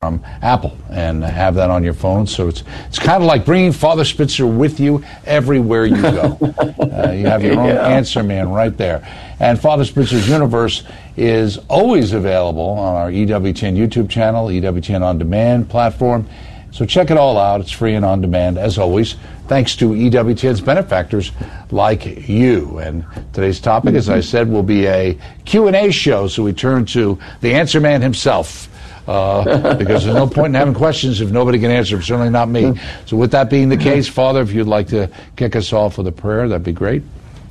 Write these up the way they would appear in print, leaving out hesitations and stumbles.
from Apple and have that on your phone. So it's kind of like bringing Father Spitzer with you everywhere you go. You have your own answer man right there. And Father Spitzer's Universe is always available on our EWTN YouTube channel, EWTN On Demand platform. So check it all out. It's free and on demand, as always, thanks to EWTN's benefactors like you. And today's topic, as I said, will be a Q&A show. So we turn to the answer man himself. Because there's no point in having questions if nobody can answer them, certainly not me. So with that being the case, Father, if you'd like to kick us off with a prayer, that'd be great.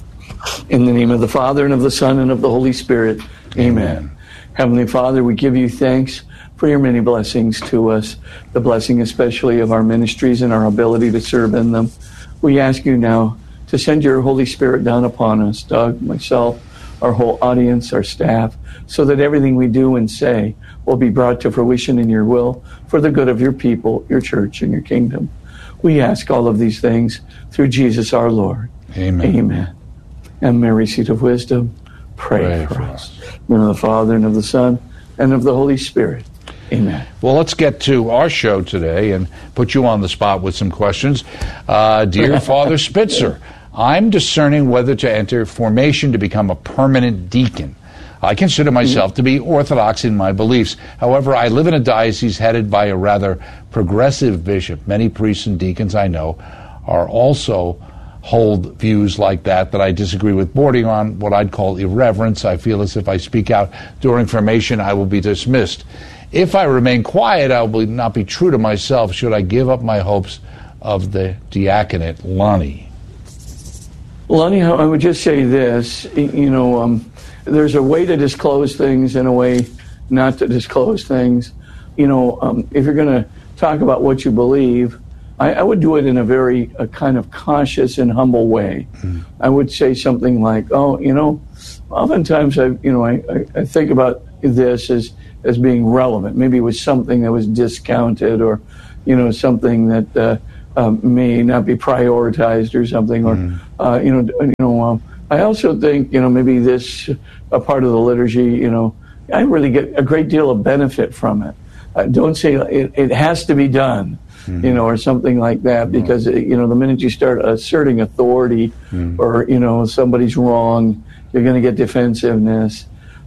In the name of the Father, and of the Son, and of the Holy Spirit, amen. Heavenly Father, we give you thanks for your many blessings to us, the blessing especially of our ministries and our ability to serve in them. We ask you now to send your Holy Spirit down upon us, Doug, myself, our whole audience, our staff, so that everything we do and say will be brought to fruition in your will for the good of your people, your church, and your kingdom. We ask all of these things through Jesus our Lord. Amen. Amen. And Mary, seat of wisdom, pray for us. In the name of the Father, and of the Son, and of the Holy Spirit. Amen. Well, let's get to our show today and put you on the spot with some questions. Dear Father Spitzer, I'm discerning whether to enter formation to become a permanent deacon. I consider myself to be orthodox in my beliefs. However, I live in a diocese headed by a rather progressive bishop. Many priests and deacons I know are also hold views like that I disagree with, bordering on what I'd call irreverence. I feel as if I speak out during formation, I will be dismissed. If I remain quiet, I will not be true to myself. Should I give up my hopes of the diaconate? Lonnie. Lonnie, I would just say this, there's a way to disclose things and a way not to disclose things. If you're going to talk about what you believe, I would do it in a very kind of cautious and humble way. I would say something like, oftentimes I think about this as being relevant. Maybe it was something that was discounted or, something that may not be prioritized or something. Or, I also think, maybe this a part of the liturgy, I really get a great deal of benefit from it. Don't say it has to be done, or something like that, because, the minute you start asserting authority or, somebody's wrong, you're going to get defensiveness.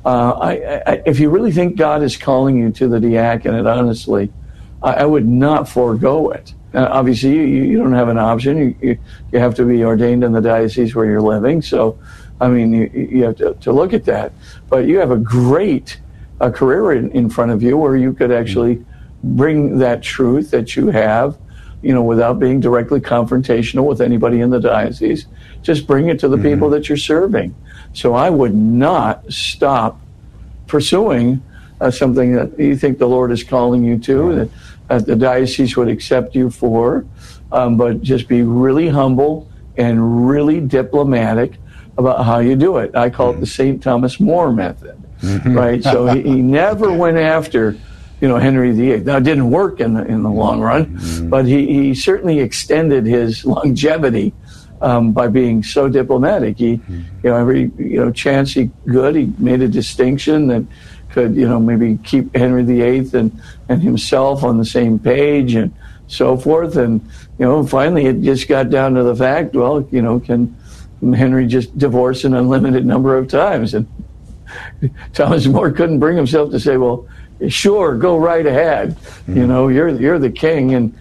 If you really think God is calling you to the diaconate, honestly, I would not forego it. Obviously, you don't have an option. You have to be ordained in the diocese where you're living. So, you have to look at that. But you have a great career in front of you where you could actually bring that truth that you have, without being directly confrontational with anybody in the diocese. Just bring it to the people that you're serving. So I would not stop pursuing something that you think the Lord is calling you to, that the diocese would accept you for, but just be really humble and really diplomatic about how you do it. I call it the St. Thomas More method, right? So he never went after, Henry VIII. Now, it didn't work in the long run, but he certainly extended his longevity by being so diplomatic. He, every chance he could, he made a distinction that could, maybe keep Henry VIII and himself on the same page and so forth. And, finally it just got down to the fact, well, can Henry just divorce an unlimited number of times? And Thomas More couldn't bring himself to say, well, sure, go right ahead. You're the king. And,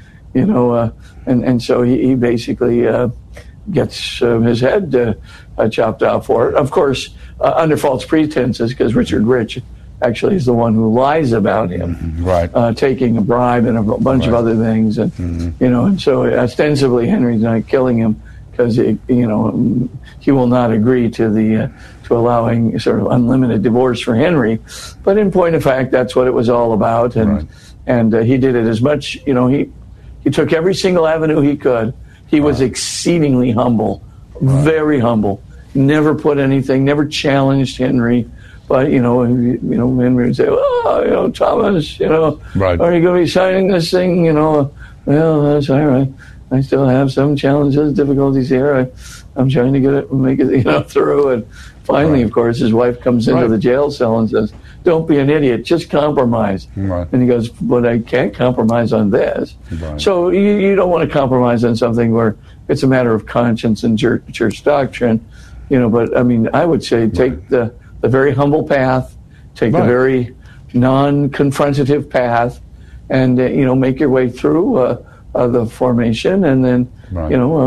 and so he basically gets his head chopped off for it. Of course, under false pretenses, because Richard Rich actually is the one who lies about him, taking a bribe and a bunch of other things, and and so ostensibly Henry's not killing him because he will not agree to allowing sort of unlimited divorce for Henry, but in point of fact, that's what it was all about, and he did it as much. He took every single avenue he could. He was exceedingly humble, very humble. Never put anything, never challenged Henry. But, Henry would say, Thomas, are you going to be signing this thing? Well, that's all right. I still have some challenges, difficulties here. I'm trying to make it, through. And finally, Right. of course, his wife comes into Right. the jail cell and says, "Don't be an idiot, just compromise." Right. And he goes, "But I can't compromise on this." Right. So you don't want to compromise on something where it's a matter of conscience and church doctrine, But I mean, I would say take the very humble path, take Right. the very non-confrontative path, and make your way through the formation, and then Right.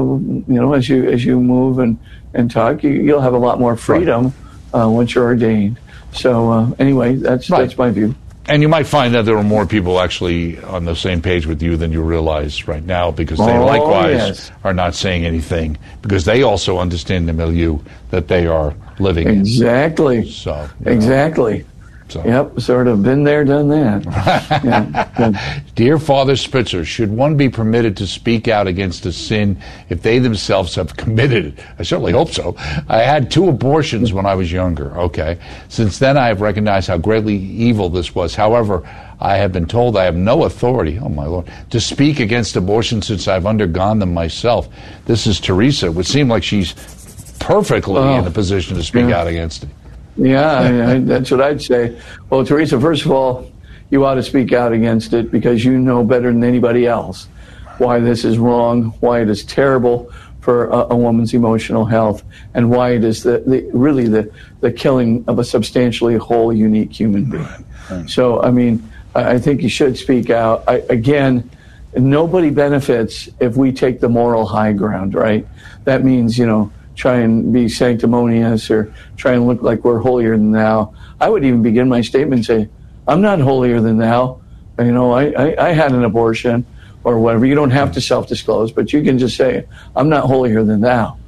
as you move and talk, you'll have a lot more freedom once you're ordained. So anyway, that's my view. And you might find that there are more people actually on the same page with you than you realize right now, because they likewise yes. are not saying anything, because they also understand the milieu that they are living Exactly. in. So, Exactly. So. Yep, sort of been there, done that. Yeah. Dear Father Spitzer, should one be permitted to speak out against a sin if they themselves have committed it? I certainly hope so. I had 2 abortions when I was younger. Okay. Since then, I have recognized how greatly evil this was. However, I have been told I have no authority, oh my Lord, to speak against abortion since I've undergone them myself. This is Teresa. It would seem like she's perfectly in a position to speak out against it. Yeah, that's what I'd say. Well, Teresa, first of all, you ought to speak out against it because you know better than anybody else why this is wrong, why it is terrible for a woman's emotional health, and why it is really the killing of a substantially whole, unique human being. Right. So, I mean, I think you should speak out. Again, nobody benefits if we take the moral high ground, right? That means, try and be sanctimonious or try and look like we're holier than thou. I would even begin my statement and say, I'm not holier than thou. I had an abortion or whatever. You don't have to self-disclose, but you can just say, I'm not holier than thou.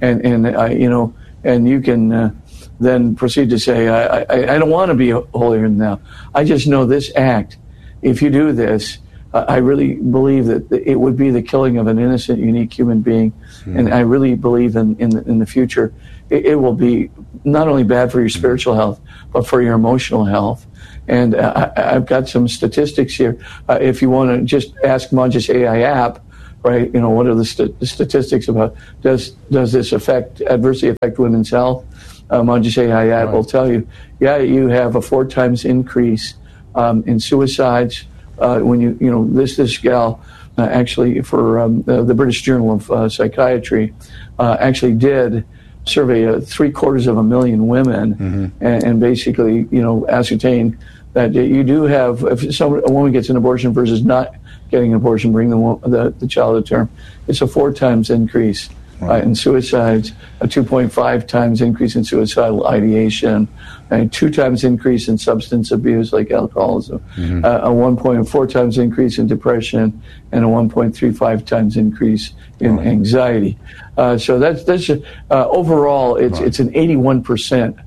Mm-hmm. And you can then proceed to say, I don't want to be holier than thou. I just know this act, if you do this, I really believe that it would be the killing of an innocent, unique human being, and I really believe in the future it will be not only bad for your spiritual health, but for your emotional health. And I've got some statistics here. If you want to just ask Magis AI app, right? What are the statistics about does this adversely affect women's health? Magis AI app will tell you, you have a 4 times increase in suicides. When this gal actually for the British Journal of Psychiatry actually did survey 750,000 women and basically ascertain that you do have, if a woman gets an abortion versus not getting an abortion, bring the child to term, it's a 4 times increase in suicides, a 2.5 times increase in suicidal ideation, a 2 times increase in substance abuse like alcoholism, a 1.4 times increase in depression, and a 1.35 times increase in anxiety. So that's overall, it's an 81%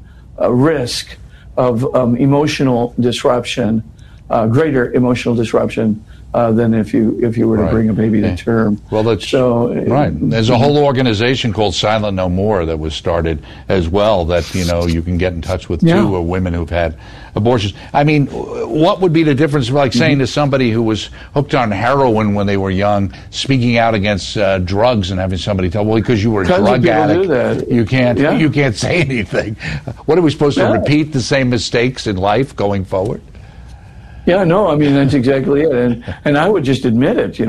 risk of emotional disruption, greater emotional disruption than if you were to bring a baby to term. Well, that's right. There's a whole organization called Silent No More that was started as well. That you can get in touch with too, women who've had abortions. I mean, what would be the difference, like saying to somebody who was hooked on heroin when they were young, speaking out against drugs and having somebody tell, well, because you were a drug addict, you can't say anything. What are we supposed to repeat the same mistakes in life going forward? Yeah, no, I mean, that's exactly it. And I would just admit it,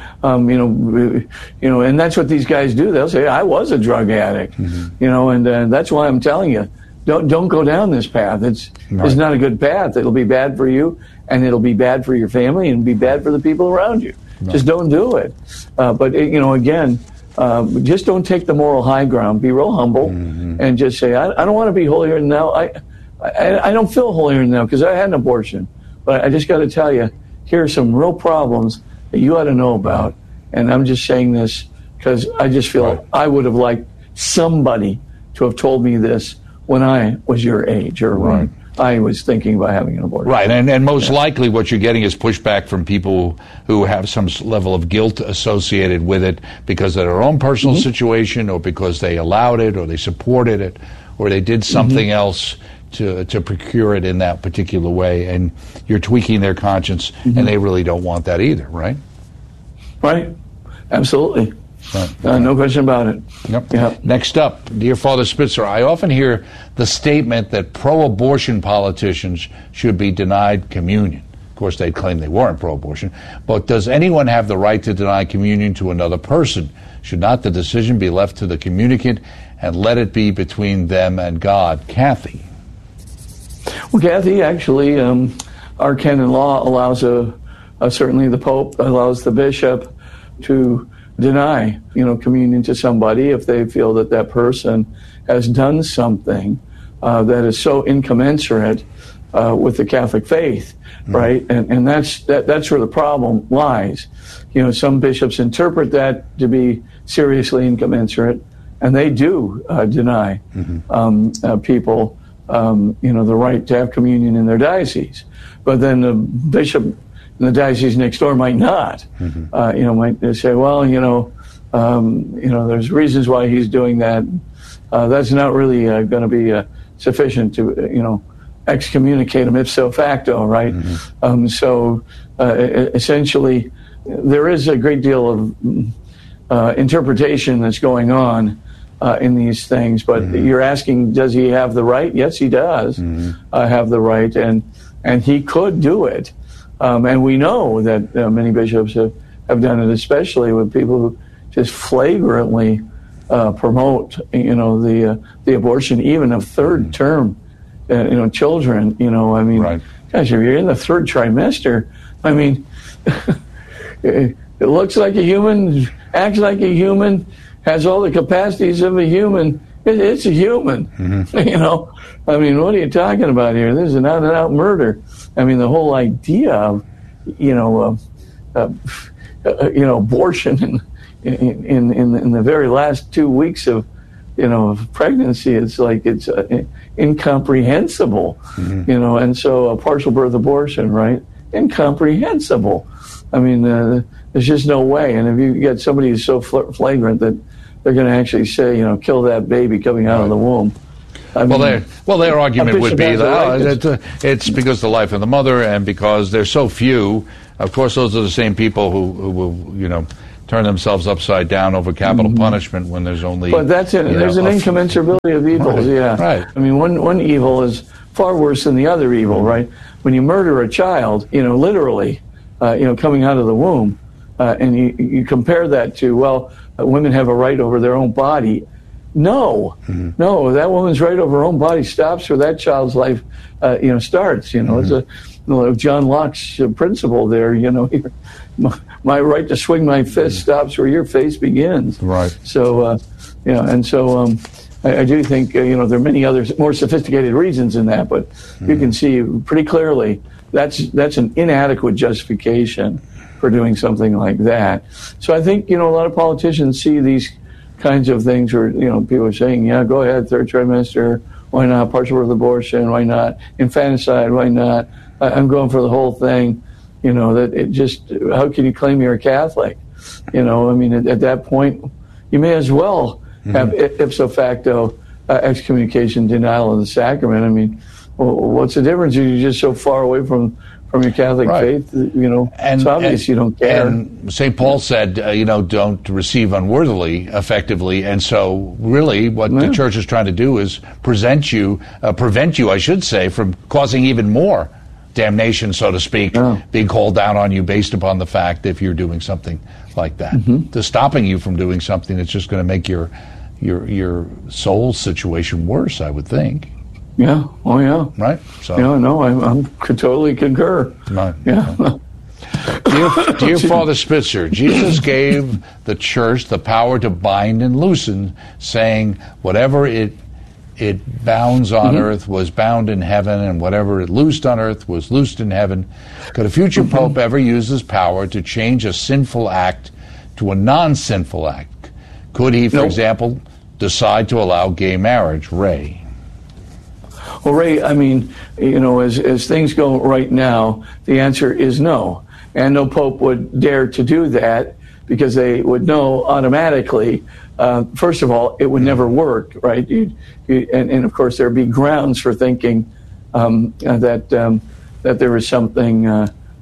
and that's what these guys do. They'll say, I was a drug addict, and that's why I'm telling you, don't go down this path. It's not a good path. It'll be bad for you, and it'll be bad for your family, and be bad for the people around you. No. Just don't do it. But again, just don't take the moral high ground. Be real humble, and just say, I don't want to be holier than thou. I don't feel holier than thou because I had an abortion. But I just got to tell you, here are some real problems that you ought to know about. And I'm just saying this because I just feel I would have liked somebody to have told me this when I was your age or when I was thinking about having an abortion. Right, and most likely what you're getting is pushback from people who have some level of guilt associated with it because of their own personal situation or because they allowed it or they supported it or they did something else to procure it in that particular way, and you're tweaking their conscience, and they really don't want that either, right? Right, absolutely. No question about it. Yep. Yep. Next up, dear Father Spitzer, I often hear the statement that pro-abortion politicians should be denied communion. Of course, they claim they weren't pro-abortion, but does anyone have the right to deny communion to another person? Should not the decision be left to the communicant and let it be between them and God? Kathy. Well, Kathy, actually, our canon law allows certainly the Pope allows the bishop to deny, communion to somebody if they feel that that person has done something that is so incommensurate with the Catholic faith, right? And that's where the problem lies. Some bishops interpret that to be seriously incommensurate, and they do deny people, the right to have communion in their diocese. But then the bishop in the diocese next door might not. Might say, well, there's reasons why he's doing that. That's not really going to be sufficient to, excommunicate him ipso facto, right? So essentially, there is a great deal of interpretation that's going on in these things. But you're asking, does he have the right? Yes, he does have the right, and he could do it. And we know that many bishops have done it, especially with people who just flagrantly promote, the abortion even of third term, children. Right. Gosh, if you're in the third trimester, it looks like a human, acts like a human, has all the capacities of a human. It's a human. What are you talking about here? This is an out-and-out murder. The whole idea of, abortion in the very last 2 weeks of, of pregnancy, it's like it's incomprehensible. And so a partial birth abortion, right? Incomprehensible. There's just no way. And if you get somebody who's so flagrant that they're going to actually say, kill that baby coming out of the womb. Their argument would be that it's because of the life of the mother and because there's so few. Of course, those are the same people who will, turn themselves upside down over capital punishment when there's only. But there's an incommensurability of evils. Right. One evil is far worse than the other evil, right? When you murder a child, literally, coming out of the womb, and you compare that to, women have a right over their own body. No, that woman's right over her own body stops where that child's life, starts. It's a John Locke's principle there. My right to swing my fist stops where your face begins. Right. So, I do think there are many other more sophisticated reasons in that, but you can see pretty clearly that's an inadequate justification for doing something like that. So I think a lot of politicians see these kinds of things where people are saying, yeah, go ahead, third trimester, why not? Partial birth abortion, why not? Infanticide, why not? I'm going for the whole thing. That it just, how can you claim you're a Catholic? At that point, you may as well have ipso facto excommunication, denial of the sacrament. What's the difference? You're just so far away from your Catholic faith, it's obvious you don't care. And St. Paul said, don't receive unworthily, effectively. And so really what the Church is trying to do is prevent you, I should say, from causing even more damnation, so to speak, being called down on you based upon the fact if you're doing something like that. To stopping you from doing something that's just going to make your soul situation worse, I would think. Yeah. Oh, yeah. Right. So. I totally concur. Right. Yeah. Dear Father Spitzer, Jesus gave the Church the power to bind and loosen, saying, "Whatever it bounds on earth was bound in heaven, and whatever it loosed on earth was loosed in heaven." Could a future pope ever use his power to change a sinful act to a non-sinful act? Could he, for example, decide to allow gay marriage? Ray. Well, Ray, as things go right now, the answer is no. And no pope would dare to do that because they would know automatically, first of all, it would never work, right? And of course, there'd be grounds for thinking that there was something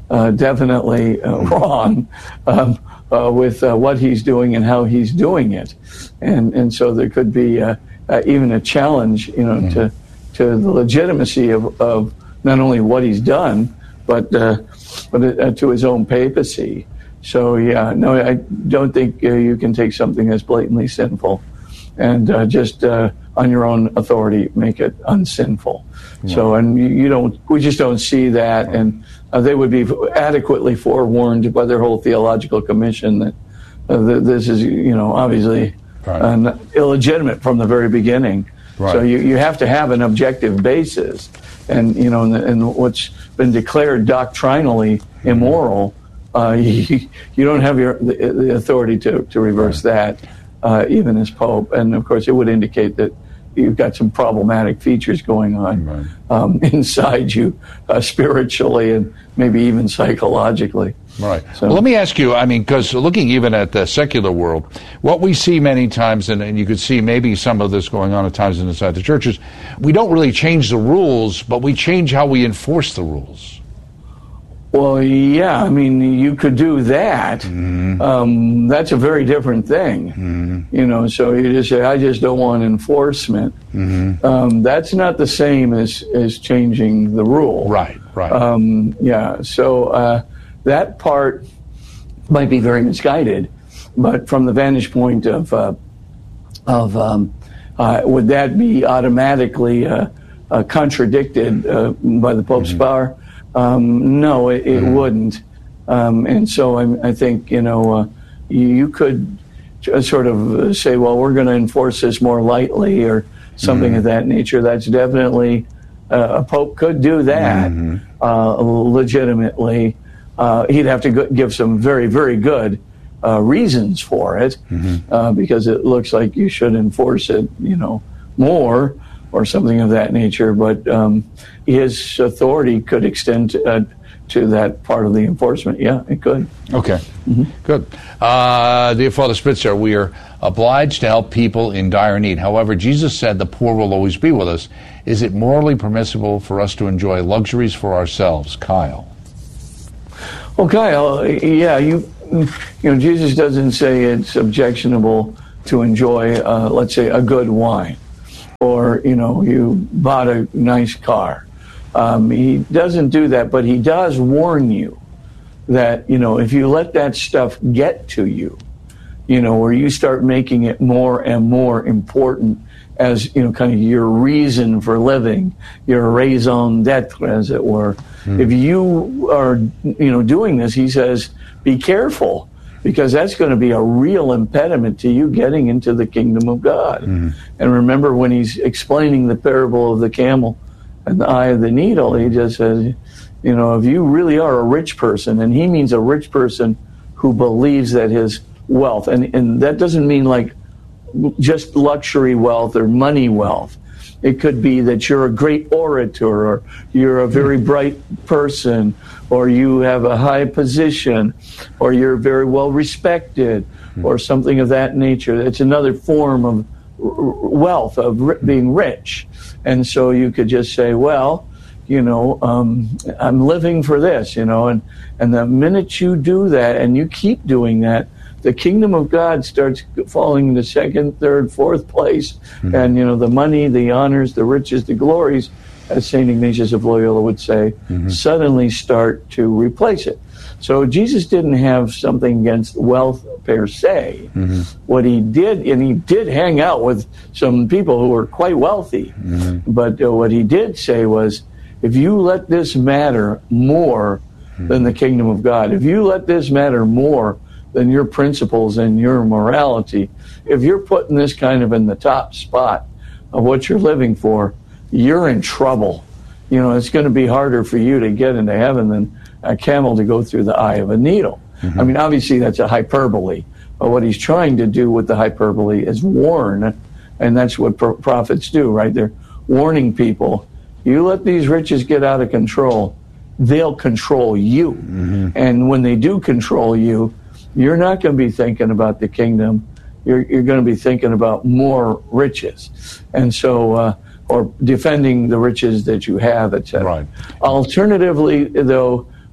definitely wrong with what he's doing and how he's doing it, and so there could be even a challenge, to the legitimacy of not only what he's done, but to his own papacy. So I don't think you can take something that's blatantly sinful and just on your own authority make it unsinful. Right. So, and we just don't see that, right. And they would be adequately forewarned by their whole theological commission that this is, obviously right. Illegitimate from the very beginning. Right. So you have to have an objective basis, and and what's been declared doctrinally immoral, you don't have the authority to reverse right. that, even as Pope. And of course, it would indicate that you've got some problematic features going on right. Inside you, spiritually and maybe even psychologically. Right. So, well, let me ask you, because looking even at the secular world, what we see many times, and you could see maybe some of this going on at times inside the churches, we don't really change the rules, but we change how we enforce the rules. Well, yeah, you could do that. Mm-hmm. That's a very different thing. Mm-hmm. So you just say, I just don't want enforcement. Mm-hmm. That's not the same as changing the rule. Right, right. Yeah, so that part might be very misguided, but from the vantage point of would that be automatically contradicted by the Pope's mm-hmm. power? No, it mm-hmm. wouldn't. And so I think, you could sort of say, well, we're going to enforce this more lightly or something mm-hmm. of that nature. That's definitely, a Pope could do that mm-hmm. Legitimately. He'd have to give some very, very good reasons for it mm-hmm. Because it looks like you should enforce it, more or something of that nature. But his authority could extend to that part of the enforcement. Yeah, it could. Okay, mm-hmm. Good. Dear Father Spitzer, we are obliged to help people in dire need. However, Jesus said the poor will always be with us. Is it morally permissible for us to enjoy luxuries for ourselves? Kyle. Well, Kyle, yeah, Jesus doesn't say it's objectionable to enjoy, let's say, a good wine, or you bought a nice car. He doesn't do that, but he does warn you that if you let that stuff get to you, where you start making it more and more important as kind of your reason for living, your raison d'etre, as it were. If you are doing this, he says, be careful, because that's going to be a real impediment to you getting into the kingdom of God. And remember, when he's explaining the parable of the camel and the eye of the needle, he just says, if you really are a rich person, and he means a rich person who believes that his wealth, and that doesn't mean like just luxury wealth or money wealth. It could be that you're a great orator, or you're a very bright person, or you have a high position, or you're very well respected, or something of that nature. It's another form of wealth, of being rich. And so you could just say, well, I'm living for this, and the minute you do that and you keep doing that, the kingdom of God starts falling into second, third, fourth place. And, the money, the honors, the riches, the glories, as St. Ignatius of Loyola would say, suddenly start to replace it. So Jesus didn't have something against wealth per se. What he did, and he did hang out with some people who were quite wealthy, but what he did say was, if you let this matter more than the kingdom of God, if you let this matter more than your principles and your morality, if you're putting this kind of in the top spot of what you're living for, you're in trouble. It's going to be harder for you to get into heaven than a camel to go through the eye of a needle. Obviously that's a hyperbole, but what he's trying to do with the hyperbole is warn, and that's what prophets do, right? They're warning people, you let these riches get out of control, they'll control you. And when they do control you, you're not going to be thinking about the kingdom. You're going to be thinking about more riches. And so, or defending the riches that you have, etc. Right. Alternatively, though,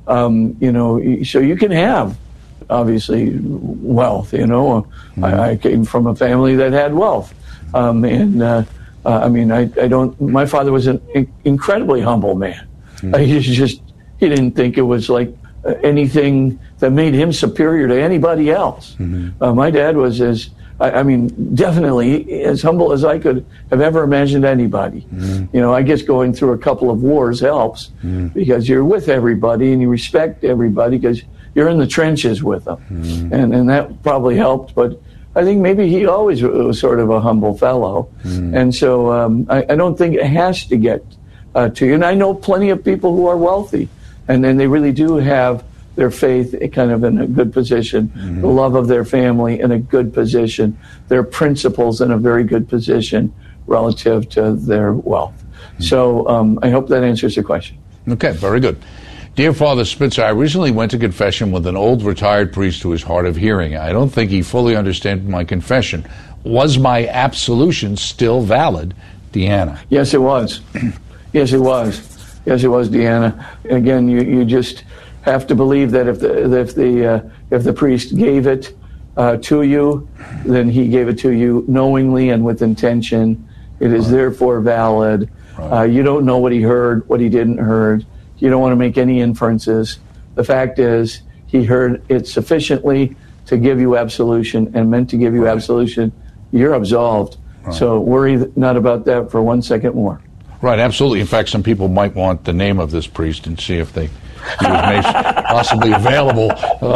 So you can have, obviously, wealth. I came from a family that had wealth. My father was an incredibly humble man. He didn't think it was like anything that made him superior to anybody else. My dad was definitely as humble as I could have ever imagined anybody. I guess going through a couple of wars helps because you're with everybody and you respect everybody because you're in the trenches with them. And that probably helped, but I think maybe he always was sort of a humble fellow. And so I don't think it has to get to you. And I know plenty of people who are wealthy, and then they really do have their faith kind of in a good position, the love of their family in a good position, their principles in a very good position relative to their wealth. So I hope that answers the question. Okay, very good. Dear Father Spitzer, I recently went to confession with an old retired priest who is hard of hearing. I don't think he fully understood my confession. Was my absolution still valid, Deanna? Yes, it was. Yes, it was. Yes, it was, Deanna. Again, you just have to believe that if the priest gave it to you, then he gave it to you knowingly and with intention. It is therefore valid. Right. You don't know what he heard, what he didn't heard. You don't want to make any inferences. The fact is, he heard it sufficiently to give you absolution and meant to give you absolution. You're absolved. Right. So worry not about that for 1 second more. Right, absolutely. In fact, some people might want the name of this priest and see if he was possibly available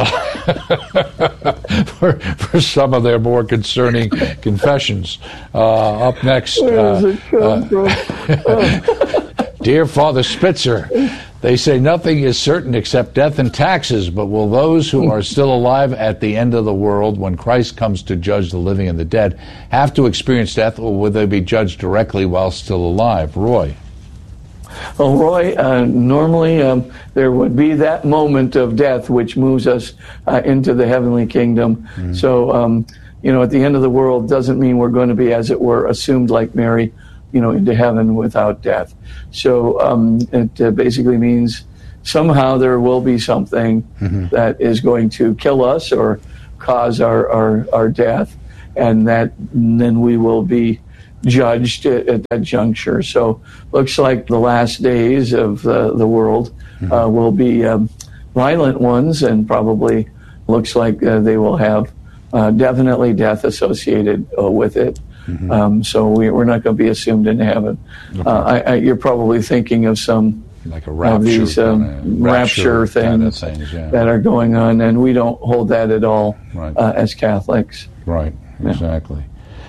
for some of their more concerning confessions. Up next, Dear Father Spitzer, they say nothing is certain except death and taxes, but will those who are still alive at the end of the world, when Christ comes to judge the living and the dead, have to experience death, or will they be judged directly while still alive? Roy. Well, Roy, normally there would be that moment of death which moves us into the heavenly kingdom. So, at the end of the world doesn't mean we're going to be, as it were, assumed like Mary, into heaven without death. So it basically means somehow there will be something that is going to kill us or cause our death, and then we will be judged at that juncture. So looks like the last days of the world will be violent ones, and probably looks like they will have definitely death associated with it. So we're not going to be assumed into heaven. Okay. You're probably thinking of some like a rapture, of these rapture things that are going on, and we don't hold that at all as Catholics. Right, exactly.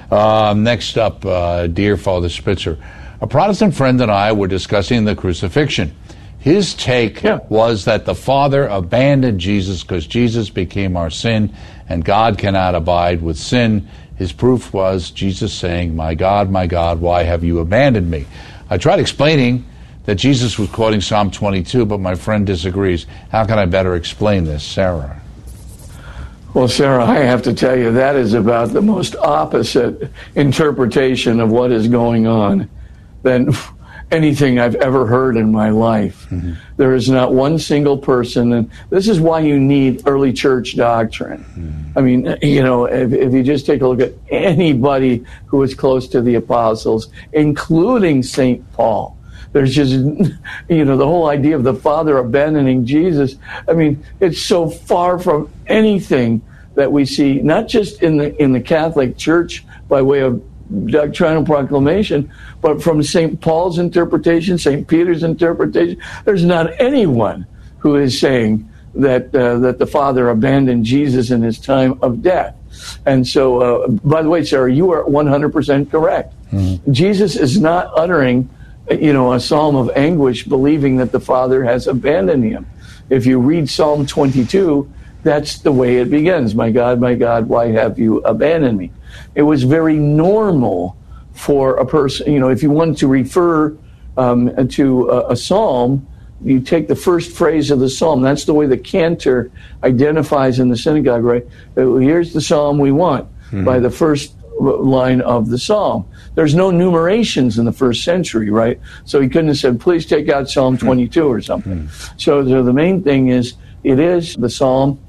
Next up, dear Father Spitzer, a Protestant friend and I were discussing the crucifixion. His take was that the Father abandoned Jesus because Jesus became our sin, and God cannot abide with sin. His proof was Jesus saying, my God, why have you abandoned me? I tried explaining that Jesus was quoting Psalm 22, but my friend disagrees. How can I better explain this? Sarah. Well, Sarah, I have to tell you, that is about the most opposite interpretation of what is going on than anything I've ever heard in my life. There is not one single person, and this is why you need early church doctrine. I mean, if you just take a look at anybody who was close to the apostles, including St. Paul, there's just, the whole idea of the Father abandoning Jesus. I mean, it's so far from anything that we see, not just in the Catholic Church by way of doctrinal proclamation, but from St. Paul's interpretation, St. Peter's interpretation. There's not anyone who is saying that the Father abandoned Jesus in his time of death. And so, by the way, Sarah, you are 100% correct. Jesus is not uttering, a psalm of anguish, believing that the Father has abandoned him. If you read Psalm 22, that's the way it begins. My God, why have you abandoned me? It was very normal for a person, if you wanted to refer to a psalm, you take the first phrase of the psalm. That's the way the cantor identifies in the synagogue, right? Here's the psalm we want. By the first line of the psalm. There's no numerations in the first century, right? So he couldn't have said, please take out Psalm 22 or something. So the main thing is, it is the Psalm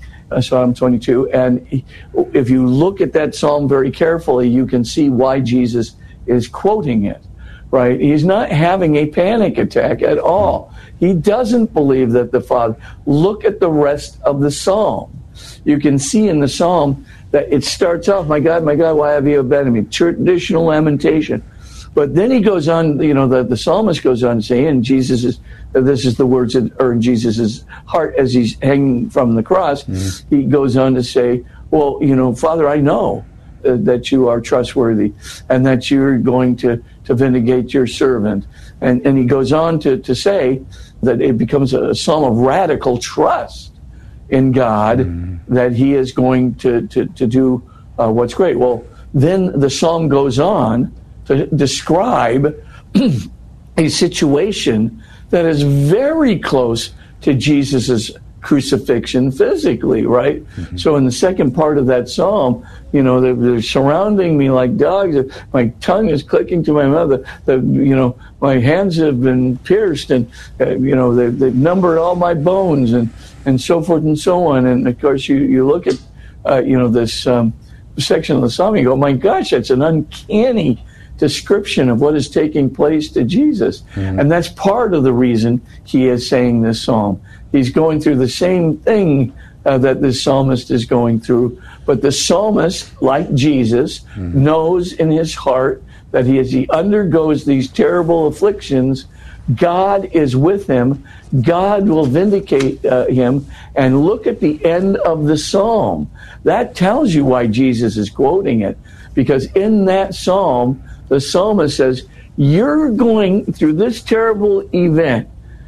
22. And if you look at that psalm very carefully, you can see why Jesus is quoting it, right? He's not having a panic attack at all. He doesn't believe that the Father. Look at the rest of the psalm. You can see in the psalm that it starts off, my God, why have you abandoned me? Traditional lamentation. But then he goes on, the psalmist goes on to say, and this is the words that are in Jesus' heart as he's hanging from the cross. He goes on to say, well, Father, I know that you are trustworthy and that you're going to vindicate your servant. And he goes on to say that it becomes a psalm of radical trust in God, that he is going to do what's great. Well, then the psalm goes on to describe a situation that is very close to Jesus's crucifixion physically, right? So in the second part of that psalm, they're surrounding me like dogs. My tongue is clicking to my mouth. My hands have been pierced, and they've numbered all my bones, and so forth and so on. And of course, you look at this section of the psalm, you go, my gosh, that's an uncanny description of what is taking place to Jesus. And that's part of the reason he is saying this psalm. He's going through the same thing that the psalmist is going through. But the psalmist, like Jesus, knows in his heart that as he undergoes these terrible afflictions, God is with him. God will vindicate him. And look at the end of the psalm. That tells you why Jesus is quoting it. Because in that psalm, the psalmist says, you're going through this terrible event,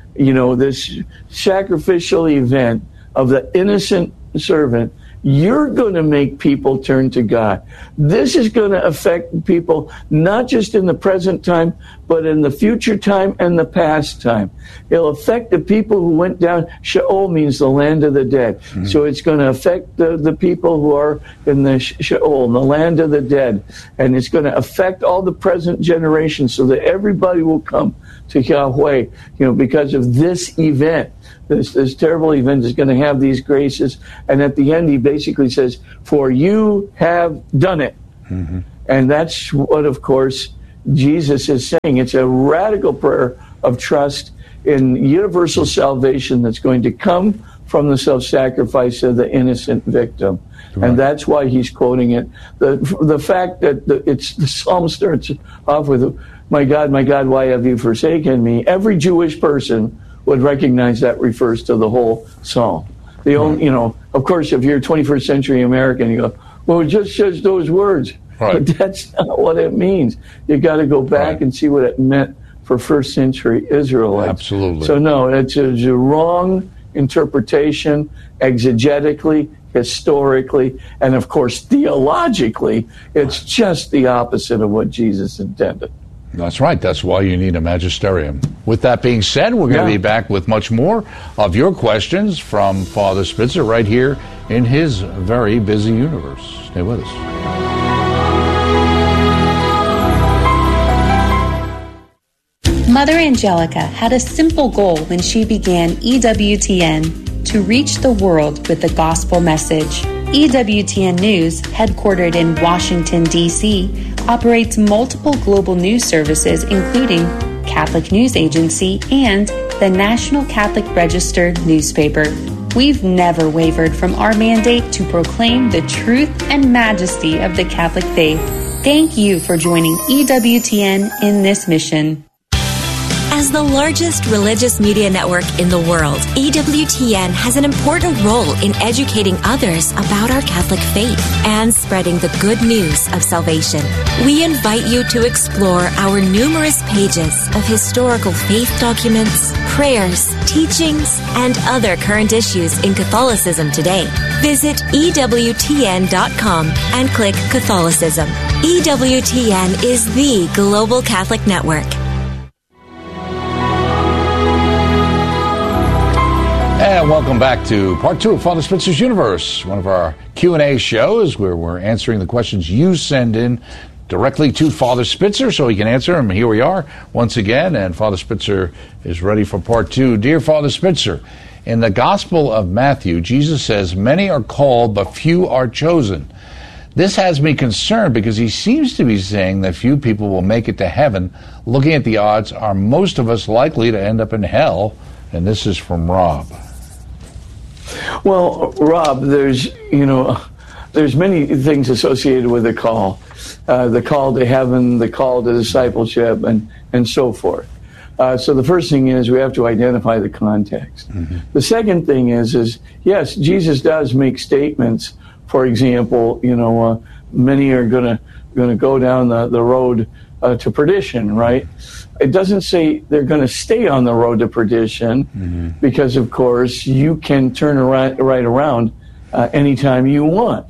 this sacrificial event of the innocent servant. You're going to make people turn to God. This is going to affect people not just in the present time, but in the future time and the past time. It'll affect the people who went down. Sheol means the land of the dead. So it's going to affect the people who are in the Sheol, the land of the dead. And it's going to affect all the present generations so that everybody will come to Yahweh, because of this event. This terrible event is going to have these graces. And at the end, he basically says, for you have done it. And that's what, of course, Jesus is saying. It's a radical prayer of trust in universal salvation that's going to come from the self-sacrifice of the innocent victim. Right. And that's why he's quoting it. The fact that the psalm starts off with, my God, why have you forsaken me? Every Jewish person would recognize that refers to the whole psalm. The only, of course, if you're a 21st century American, you go, well, it just says those words. Right. But that's not what it means. You got to go back and see what it meant for first century Israelites. Absolutely. So no, it's a wrong interpretation, exegetically, historically, and of course theologically. It's just the opposite of what Jesus intended. That's right. That's why you need a magisterium. With that being said, we're going to be back with much more of your questions from Father Spitzer right here in his very busy universe. Stay with us. Mother Angelica had a simple goal when she began EWTN: to reach the world with the gospel message. EWTN News, headquartered in Washington, D.C., operates multiple global news services, including Catholic News Agency and the National Catholic Register newspaper. We've never wavered from our mandate to proclaim the truth and majesty of the Catholic faith. Thank you for joining EWTN in this mission. As the largest religious media network in the world, EWTN has an important role in educating others about our Catholic faith and spreading the good news of salvation. We invite you to explore our numerous pages of historical faith documents, prayers, teachings, and other current issues in Catholicism today. Visit EWTN.com and click Catholicism. EWTN is the global Catholic network. And welcome back to part 2 of Father Spitzer's Universe, one of our Q&A shows where we're answering the questions you send in directly to Father Spitzer so he can answer them. Here we are once again, and Father Spitzer is ready for part 2. Dear Father Spitzer, in the Gospel of Matthew, Jesus says, "Many are called, but few are chosen." This has me concerned because he seems to be saying that few people will make it to heaven. Looking at the odds, are most of us likely to end up in hell? And this is from Rob. Well, Rob, there's many things associated with the call to heaven, the call to discipleship, and so forth. So the first thing is we have to identify the context. Mm-hmm. The second thing is yes, Jesus does make statements. For example, many are going to go down the road to perdition, right? It doesn't say they're going to stay on the road to perdition, mm-hmm. because, of course, you can turn right around anytime you want.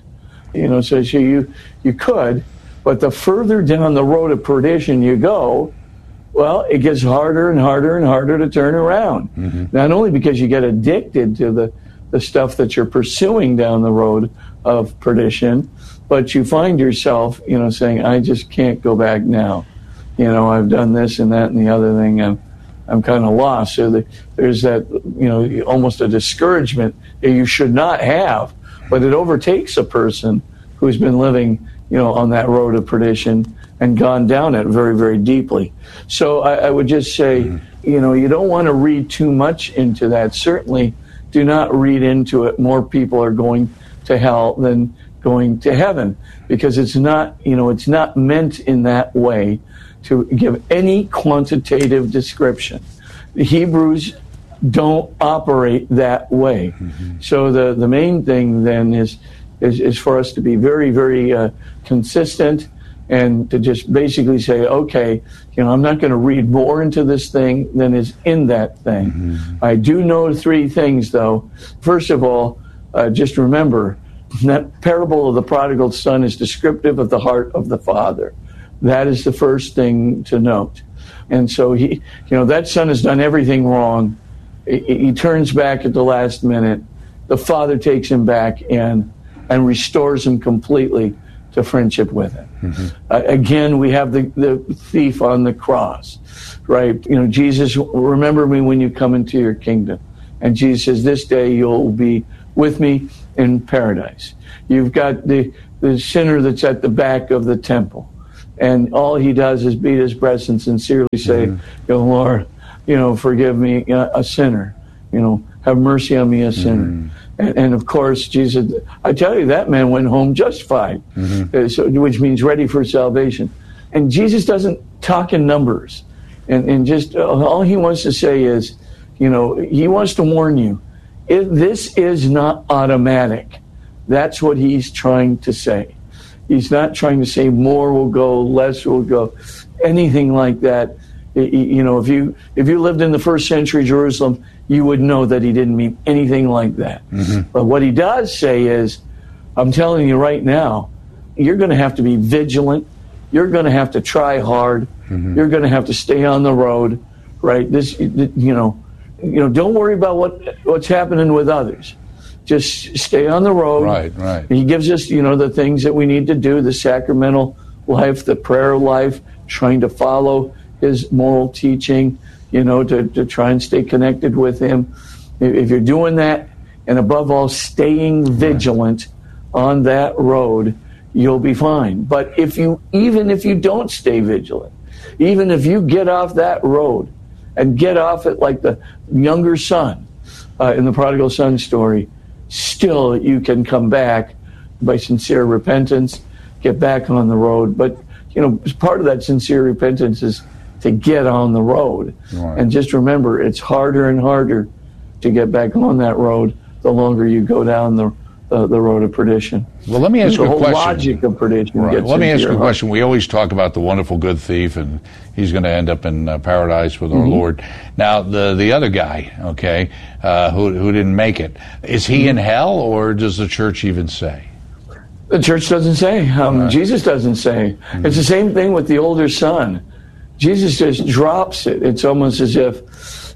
So you could, but the further down the road of perdition you go, well, it gets harder and harder and harder to turn around. Mm-hmm. Not only because you get addicted to the stuff that you're pursuing down the road of perdition, but you find yourself, saying, I just can't go back now. I've done this and that and the other thing. I'm kind of lost. So there's that, almost a discouragement that you should not have, but it overtakes a person who's been living, on that road of perdition and gone down it very, very deeply. So I would just say, mm-hmm. You don't want to read too much into that. Certainly do not read into it. More people are going to hell than going to heaven, because it's not meant in that way to give any quantitative description. The Hebrews don't operate that way. Mm-hmm. So the main thing then is for us to be very, very consistent and to just basically say, okay, I'm not going to read more into this thing than is in that thing. Mm-hmm. I do know 3 things, though. First of all, just remember, that parable of the prodigal son is descriptive of the heart of the Father. That is the first thing to note. And so that son has done everything wrong. He turns back at the last minute. The Father takes him back in and restores him completely to friendship with him. Mm-hmm. Again, we have the thief on the cross, right? Jesus, remember me when you come into your kingdom. And Jesus says, this day you'll be with me in paradise. You've got the sinner that's at the back of the temple. And all he does is beat his breast and sincerely say, mm-hmm. Lord, forgive me, a sinner. Have mercy on me, a sinner. Mm-hmm. And of course, Jesus, I tell you, that man went home justified, mm-hmm. Which means ready for salvation. And Jesus doesn't talk in numbers. And just all he wants to say is, he wants to warn you, this is not automatic. That's what he's trying to say. He's not trying to say more will go, less will go, anything like that. If you lived in the first century Jerusalem, you would know that he didn't mean anything like that. Mm-hmm. But what he does say is, I'm telling you right now, you're going to have to be vigilant. You're going to have to try hard. Mm-hmm. You're going to have to stay on the road, right? Don't worry about what's happening with others. Just stay on the road. Right. He gives us, the things that we need to do, the sacramental life, the prayer life, trying to follow his moral teaching, to try and stay connected with him. If you're doing that, and above all, staying vigilant on that road, you'll be fine. But even if you don't stay vigilant, even if you get off that road and get off it like the younger son in the prodigal son story, still you can come back by sincere repentance, get back on the road. But, part of that sincere repentance is to get on the road. Right. And just remember, it's harder and harder to get back on that road the longer you go down the road of perdition. Well, let me ask you a question. The whole logic of perdition. Right. Let me ask you a question. We always talk about the wonderful good thief, and he's going to end up in paradise with our Lord. Now, the other guy, okay, who didn't make it, is he in hell, or does the church even say? The church doesn't say. Jesus doesn't say. Mm-hmm. It's the same thing with the older son. Jesus just drops it. It's almost as if,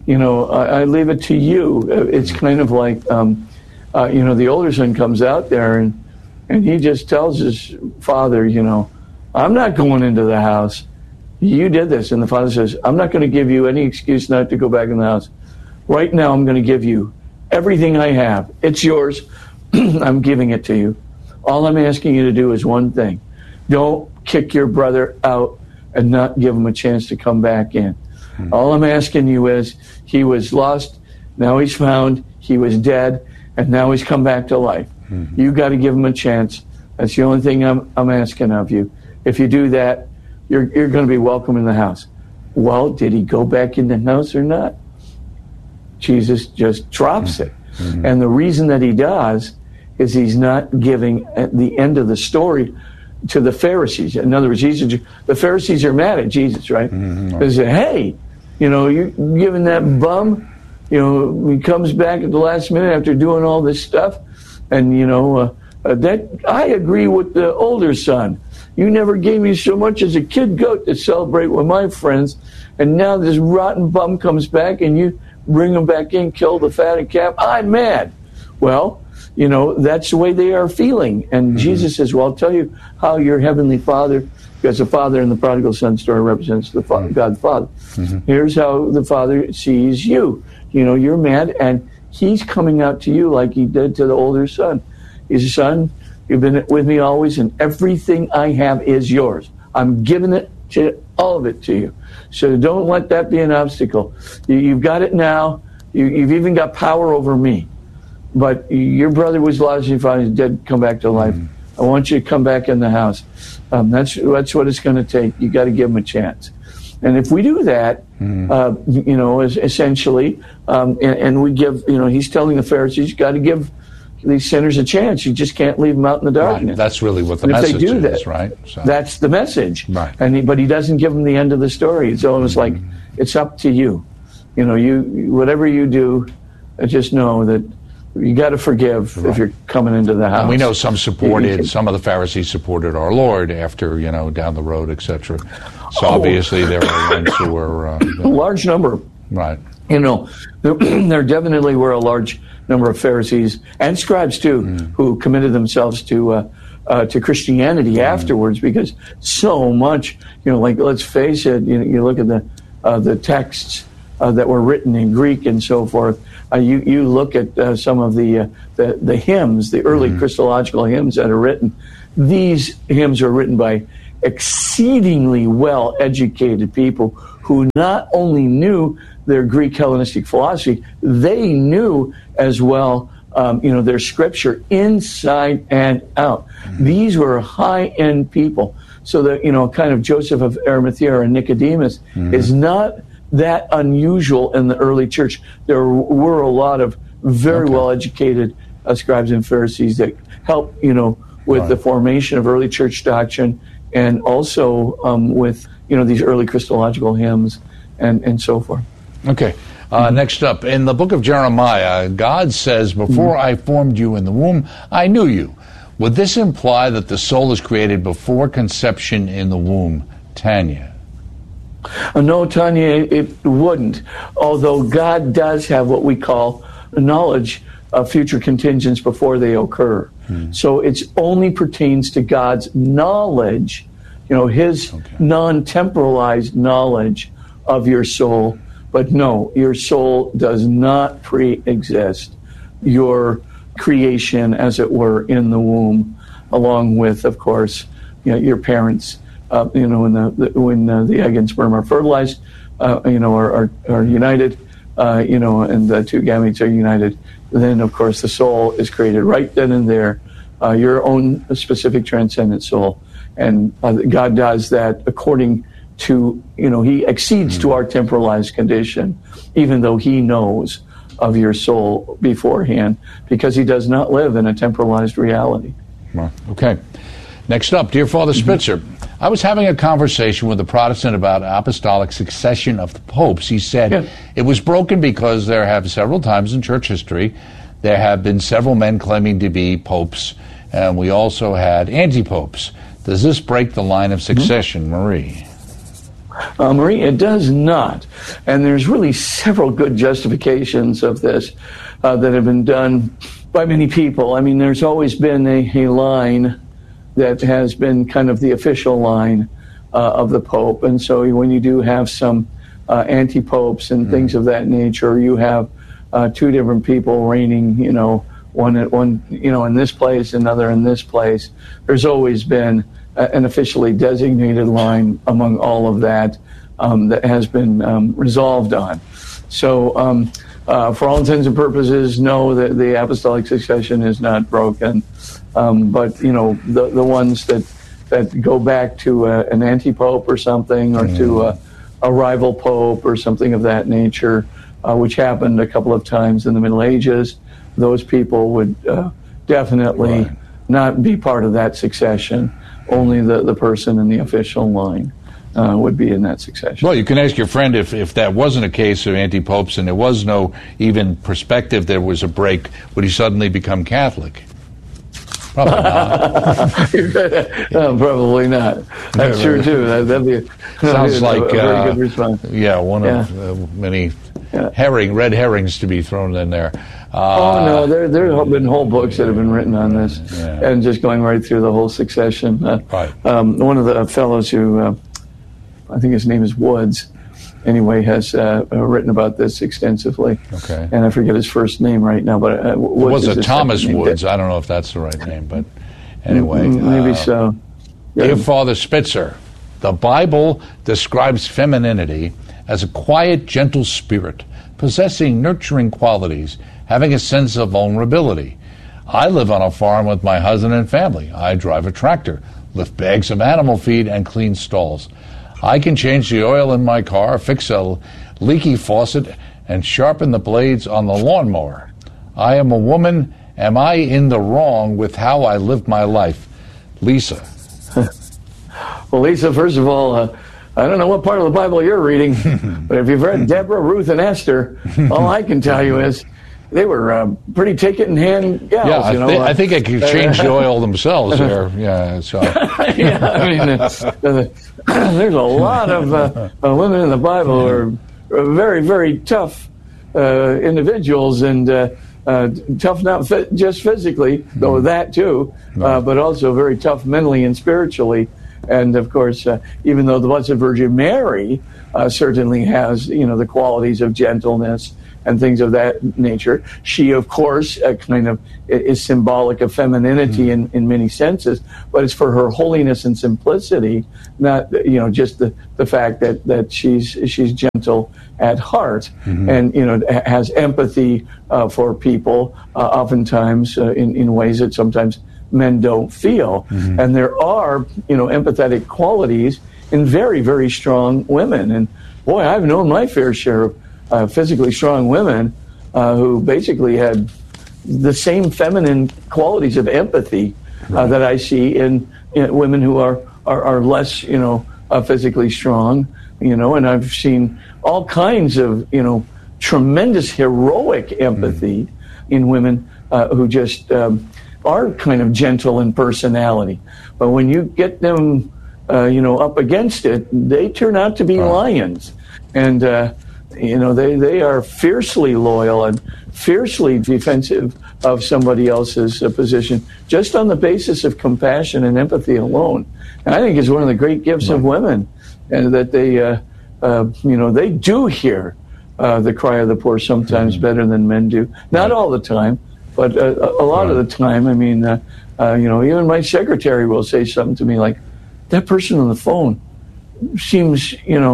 I leave it to you. It's kind of like, the older son comes out there and he just tells his father, I'm not going into the house. You did this. And the father says, I'm not going to give you any excuse not to go back in the house. Right now, I'm going to give you everything I have. It's yours. I'm giving it to you. All I'm asking you to do is one thing. Don't kick your brother out and not give him a chance to come back in. All I'm asking you is, he was lost, now he's found, he was dead, and now he's come back to life. You got to give him a chance. That's the only thing I'm asking of you. If you do that, you're going to be welcome in the house. Well, did he go back in the house or not? Jesus just drops it. And the reason that he does is he's not giving at the end of the story to the Pharisees. In other words, the Pharisees are mad at Jesus, right? They say, hey, you're giving that bum, he comes back at the last minute after doing all this stuff. And, that I agree with the older son. You never gave me so much as a kid goat to celebrate with my friends. And now this rotten bum comes back and you bring him back in, kill the fatted calf. I'm mad. Well, that's the way they are feeling. And Jesus says, well, I'll tell you how your heavenly Father, because the Father in the prodigal son story represents the God the Father. Here's how the Father sees you. You're mad, and he's coming out to you like he did to the older son. He says, son, you've been with me always, and everything I have is yours. I'm giving it to all of it to you. So don't let that be an obstacle. You've got it now. You've even got power over me. But your brother was lost, and he's dead, come back to life. I want you to come back in the house. That's what it's going to take. You got to give him a chance. And if we do that, essentially, and we give, he's telling the Pharisees, you got to give these sinners a chance. You just can't leave them out in the darkness. Right. That's really what the message is, right? So. That's the message. Right. But he doesn't give them the end of the story. It's almost like, it's up to you. Whatever you do, just know that you got to forgive if you're coming into the house. And we know some of the Pharisees supported our Lord after, down the road, etc. So obviously there are ones who were... a large number. Right. There definitely were a large number of Pharisees and scribes too, who committed themselves to Christianity afterwards, because so much, let's face it, you look at the texts that were written in Greek and so forth. You look at some of the hymns, the early Christological hymns that are written. These hymns are written by exceedingly well-educated people who not only knew their Greek Hellenistic philosophy, they knew as well, their scripture inside and out. These were high-end people. So that, kind of Joseph of Arimathea and Nicodemus is not that unusual in the early church. There were a lot of very well-educated scribes and Pharisees that helped, with the formation of early church doctrine, and also with, these early Christological hymns and so forth. Okay. Next up, in the book of Jeremiah, God says, before I formed you in the womb, I knew you. Would this imply that the soul is created before conception in the womb? Tanya. No, Tanya, it wouldn't. Although God does have what we call knowledge of future contingents before they occur. So it only pertains to God's knowledge, his non-temporalized knowledge of your soul. But no, your soul does not pre-exist your creation, as it were, in the womb, along with, of course, your parents. When the egg and sperm are fertilized, are united, and the two gametes are united. Then, of course, the soul is created right then and there, your own specific transcendent soul. And God does that according to, he exceeds to our temporalized condition, even though he knows of your soul beforehand, because he does not live in a temporalized reality. Well, okay. Next up, dear Father Spitzer, I was having a conversation with a Protestant about apostolic succession of the popes. He said it was broken because there have several times in church history there have been several men claiming to be popes, and we also had anti-popes. Does this break the line of succession, Marie? Marie, it does not. And there's really several good justifications of this that have been done by many people. I mean, there's always been a line that has been kind of the official line of the Pope. And so when you do have some anti-popes and things of that nature, you have two different people reigning, one in this place, another in this place. There's always been an officially designated line among all of that that has been resolved on. So for all intents and purposes, no, the apostolic succession is not broken. But, the ones that go back to an anti-pope or something, or to a rival pope or something of that nature, which happened a couple of times in the Middle Ages, those people would definitely not be part of that succession. Only the person in the official line would be in that succession. Well, you can ask your friend if that wasn't a case of anti-popes and there was no even perspective there was a break, would he suddenly become Catholic? Probably not. Probably not. That's true, too. That'd be sounds like a very good response. Yeah, one of many red herrings to be thrown in there. No, there have been whole books that have been written on this, and just going right through the whole succession. One of the fellows who, I think his name is Woods, anyway, has written about this extensively. Okay. And I forget his first name right now, but Woods was it Thomas Woods? I don't know if that's the right name, but anyway. Maybe so. Yeah. Dear Father Spitzer, the Bible describes femininity as a quiet, gentle spirit, possessing nurturing qualities, having a sense of vulnerability. I live on a farm with my husband and family. I drive a tractor, lift bags of animal feed, and clean stalls. I can change the oil in my car, fix a leaky faucet, and sharpen the blades on the lawnmower. I am a woman. Am I in the wrong with how I live my life? Lisa. Well, Lisa, first of all, I don't know what part of the Bible you're reading, but if you've read Deborah, Ruth, and Esther, all I can tell you is they were pretty take-it-in-hand gals. Yeah, I think I could change the oil themselves there. Yeah, so. Yeah, I mean, there's a lot of women in the Bible who are very, very tough individuals, and tough not just physically, though that too, but also very tough mentally and spiritually. And of course, even though the Blessed Virgin Mary certainly has, the qualities of gentleness and things of that nature, she, of course, kind of is symbolic of femininity in many senses, but it's for her holiness and simplicity, not, just the fact that she's gentle at heart and, has empathy for people, oftentimes in ways that sometimes men don't feel. And there are, empathetic qualities in very, very strong women. And boy, I've known my fair share of physically strong women who basically had the same feminine qualities of empathy that I see in women who are less, physically strong, and I've seen all kinds of, tremendous heroic empathy in women who just are kind of gentle in personality. But when you get them, up against it, they turn out to be lions. And, they are fiercely loyal and fiercely defensive of somebody else's position, just on the basis of compassion and empathy alone. And I think it's one of the great gifts of women, and that they, they do hear the cry of the poor sometimes better than men do. Not all the time, but a lot of the time. I mean, even my secretary will say something to me like, that person on the phone seems,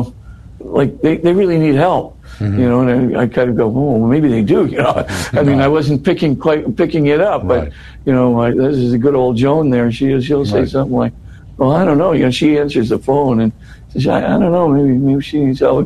like they really need help, and I kind of go, oh, well, maybe they do, I mean, I wasn't picking it up, but, this is a good old Joan there. She'll say something like, well, I don't know, she answers the phone and says, I don't know, maybe she needs help,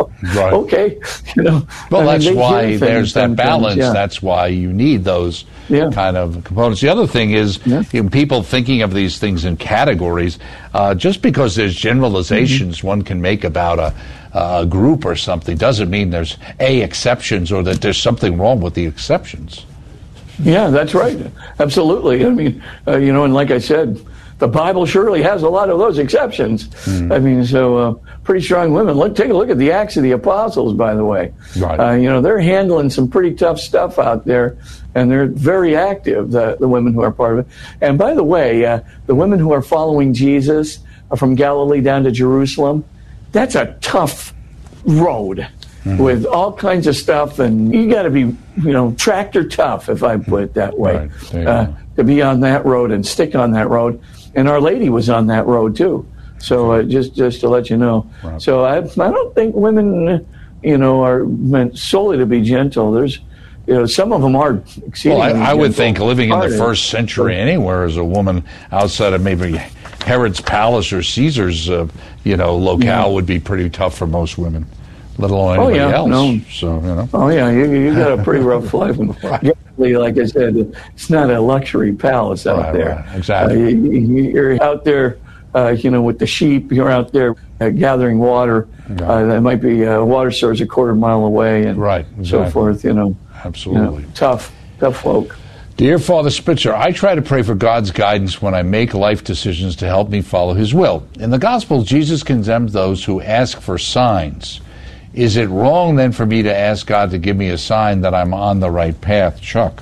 Okay, Well, that's why there's that balance. Yeah. That's why you need those kind of components. The other thing is, people thinking of these things in categories, just because there's generalizations one can make about a group or something doesn't mean there's exceptions or that there's something wrong with the exceptions. Yeah, that's right. Absolutely. I mean, and like I said, the Bible surely has a lot of those exceptions. I mean, so pretty strong women. Take a look at the Acts of the Apostles, by the way. Right. They're handling some pretty tough stuff out there, and they're very active, the women who are part of it. And by the way, the women who are following Jesus from Galilee down to Jerusalem, that's a tough road with all kinds of stuff, and you got to be, tractor tough, if I put it that way, to be on that road and stick on that road. And Our Lady was on that road too. So just to let you know. Right. So I don't think women, are meant solely to be gentle. There's, some of them are exceedingly gentle. Well, I would think living in the first century anywhere as a woman outside of maybe Herod's palace or Caesar's, locale would be pretty tough for most women, let alone anybody else. No. So, Oh, yeah, you got a pretty rough life. Like I said, it's not a luxury palace out there. Right, exactly. You're out there, with the sheep. You're out there gathering water. There might be water source a quarter mile away, and so forth. Absolutely. Tough folk. Dear Father Spitzer, I try to pray for God's guidance when I make life decisions to help me follow His will. In the Gospel, Jesus condemns those who ask for signs. Is it wrong then for me to ask God to give me a sign that I'm on the right path, Chuck?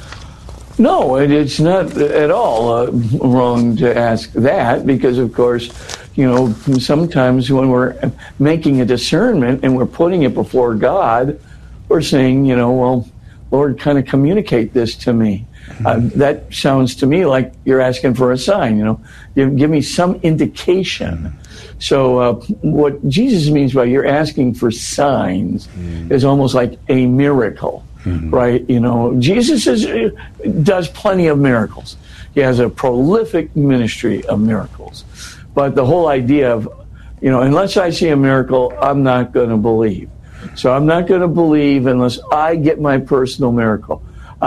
No, it's not at all wrong to ask that, because, of course, sometimes when we're making a discernment and we're putting it before God, we're saying, well, Lord, kind of communicate this to me. That sounds to me like you're asking for a sign, give me some indication. So what Jesus means by you're asking for signs is almost like a miracle, right? Jesus does plenty of miracles. He has a prolific ministry of miracles. But the whole idea of, unless I see a miracle, I'm not going to believe. So I'm not going to believe unless I get my personal miracle.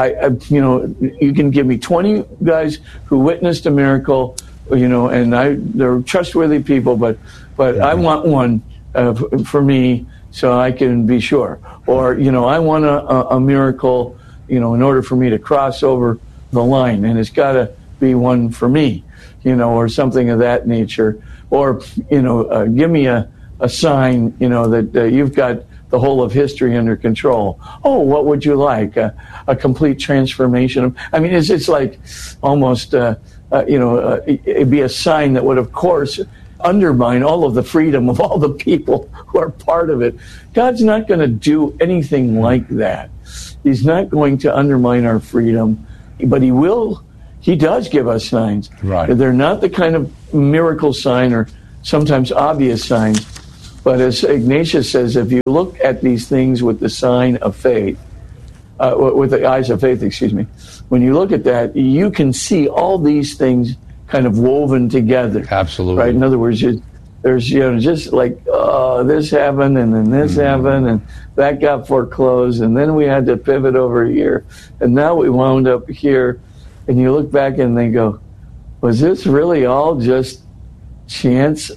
You can give me 20 guys who witnessed a miracle, and they're trustworthy people, but I want one for me so I can be sure. Or, I want a miracle, in order for me to cross over the line, and it's got to be one for me, or something of that nature. Or, give me a sign, that you've got the whole of history under control. Oh, what would you like? A complete transformation. I mean, it's like almost, it'd be a sign that would, of course, undermine all of the freedom of all the people who are part of it. God's not going to do anything like that. He's not going to undermine our freedom, but He does give us signs. Right. They're not the kind of miracle sign or sometimes obvious signs. But as Ignatius says, if you look at these things with the sign of faith, with the eyes of faith, when you look at that, you can see all these things kind of woven together. Absolutely. Right? In other words, there's just like, this happened, and then this happened, and that got foreclosed, and then we had to pivot over here, and now we wound up here. And you look back and they go, was this really all just chance?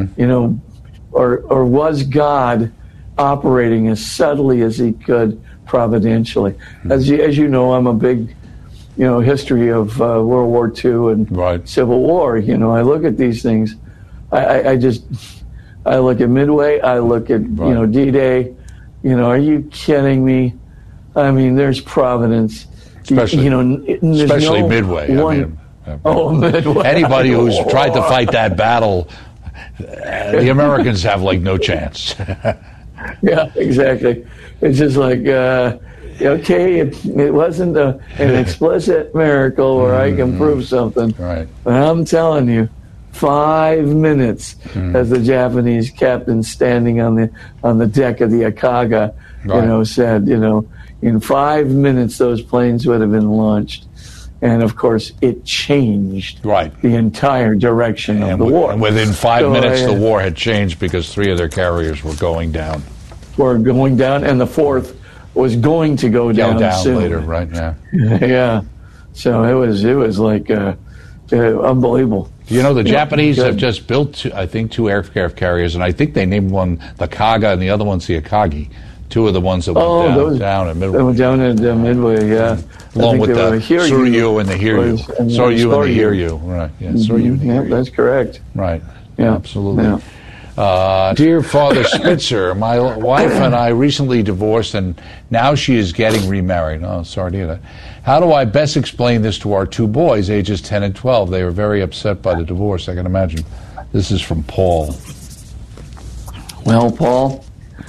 Or was God operating as subtly as He could providentially? As you know, I'm a big, history of World War II and Civil War. I look at these things. I look at Midway. I look at D-Day. Are you kidding me? I mean, there's providence. Especially Midway. Midway. Anybody who's tried to fight that battle, the Americans have no chance. Yeah, exactly. It's just like, okay, it wasn't an explicit miracle where I can prove something. Right. But I'm telling you, 5 minutes as the Japanese captain standing on the deck of the Akaga, said, in 5 minutes those planes would have been launched. And, of course, it changed the entire direction of the war. And within 5 minutes, the war had changed because 3 of their carriers were going down. And the 4th was going to go down soon. Later, right? Yeah. Yeah. So it was like unbelievable. The Japanese have just built, 2 aircraft carriers, and I think they named one the Kaga and the other one's the Akagi. Two of the ones that went down at Midway. They went down at Midway, yeah. Along with the Hear You and the Hear You. Saw You and the Hear You. Right, yeah. Saw You and the Hear You. That's correct. Right, yeah. Absolutely. Yeah. Dear Father Spitzer, my wife and I recently divorced, and now she is getting remarried. Oh, sorry to hear that. How do I best explain this to our two boys, ages 10 and 12? They were very upset by the divorce, I can imagine. This is from Paul. Well, Paul,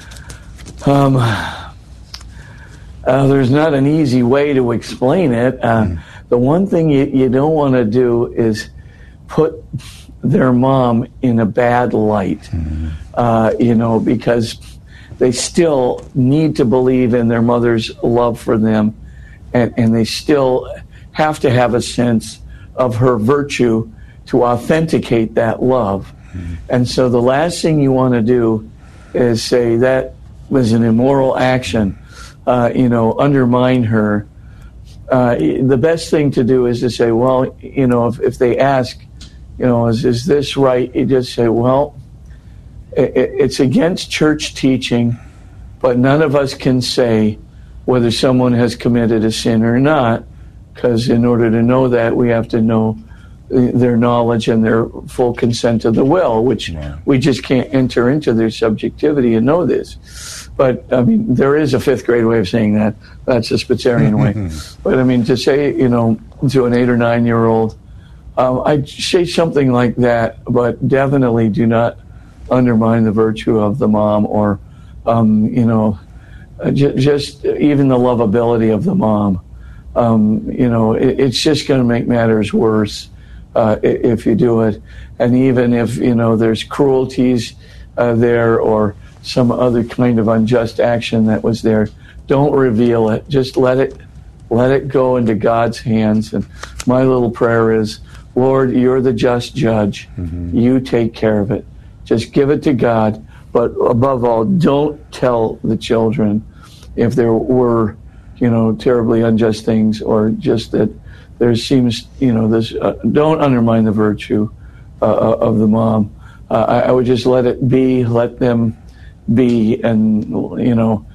there's not an easy way to explain it. The one thing you don't want to do is put their mom in a bad light, because they still need to believe in their mother's love for them, and they still have to have a sense of her virtue to authenticate that love. And so the last thing you want to do is say that was an immoral action, undermine her. The best thing to do is to say, well, if they ask, is this right? You just say, well, it's against church teaching, but none of us can say whether someone has committed a sin or not, because in order to know that, we have to know their knowledge and their full consent of the will, which we just can't enter into their subjectivity and know this. But, there is a fifth grade way of saying that. That's a Spitzerian way. But, to say, to an 8 or 9 year old, I'd say something like that, but definitely do not undermine the virtue of the mom or, just even the lovability of the mom. It's just going to make matters worse if you do it. And even if, there's cruelties there or some other kind of unjust action that was there, don't reveal it. Just let it go into God's hands. And my little prayer is, Lord, you're the just judge. You take care of it. Just give it to God. But above all, don't tell the children if there were, terribly unjust things, or just that there seems, this. Don't undermine the virtue of the mom. I would just let it be. Let them be, and you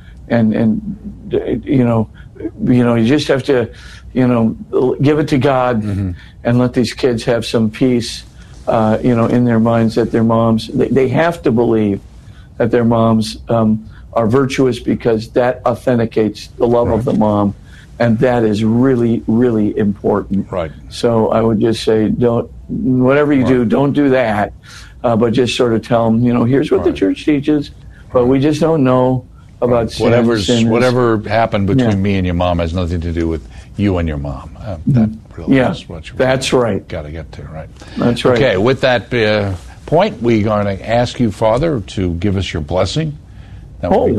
just have to, give it to God, and let these kids have some peace, in their minds that their moms, they have to believe that their moms are virtuous, because that authenticates the love of the mom, and that is really, really important. Right. So I would just say, whatever you do, don't do that, but just sort of tell them, here's what the church teaches, but we just don't know about sin. Whatever happened between me and your mom has nothing to do with you and your mom. That really is what that's right. Got to get to, right? That's right. Okay, with that point, we're going to ask you, Father, to give us your blessing.